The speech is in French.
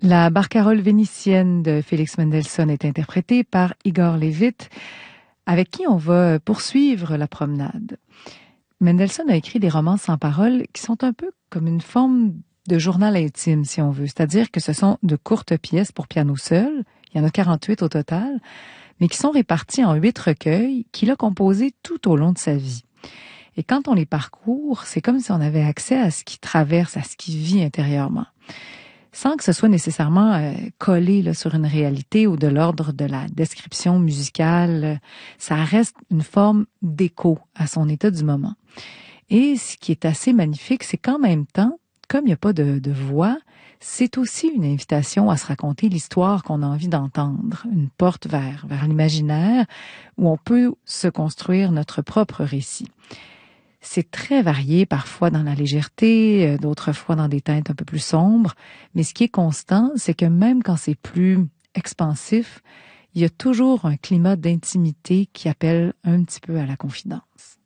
La barcarolle vénitienne de Félix Mendelssohn est interprétée par Igor Levit, avec qui on va poursuivre la promenade. Mendelssohn a écrit des romans sans paroles qui sont un peu comme une forme de journal intime, si on veut. C'est-à-dire que ce sont de courtes pièces pour piano seul, il y en a 48 au total, mais qui sont réparties en 8 recueils qu'il a composés tout au long de sa vie. Et quand on les parcourt, c'est comme si on avait accès à ce qu'il traverse, à ce qu'il vit intérieurement, sans que ce soit nécessairement collé là, sur une réalité ou de l'ordre de la description musicale. Ça reste une forme d'écho à son état du moment. Et ce qui est assez magnifique, c'est qu'en même temps, comme il n'y a pas de voix, c'est aussi une invitation à se raconter l'histoire qu'on a envie d'entendre, une porte vers l'imaginaire où on peut se construire notre propre récit. C'est très varié, parfois dans la légèreté, d'autres fois dans des teintes un peu plus sombres. Mais ce qui est constant, c'est que même quand c'est plus expansif, il y a toujours un climat d'intimité qui appelle un petit peu à la confidence.